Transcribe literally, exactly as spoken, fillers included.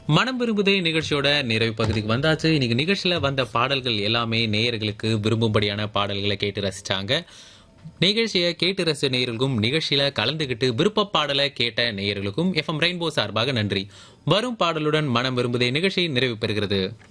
மனம் விரும்புதே நிகழ்ச்சியோட நிறைவு பகுதிக்கு வந்தாச்சு. இன்னைக்கு நிகழ்ச்சியில வந்த பாடல்கள் எல்லாமே நேயர்களுக்கு விரும்பும்படியான பாடல்களை கேட்டு ரசிச்சாங்க. நிகழ்ச்சியை கேட்டு ரசித்த நேயர்களுக்கும் நிகழ்ச்சியில கலந்துகிட்டு விருப்ப பாடலை கேட்ட நேயர்களுக்கும் எஃப்எம் ரெயின்போ சார்பாக நன்றி. வரும் பாடலுடன் மனம் விரும்புதே நிகழ்ச்சி நிறைவு பெறுகிறது.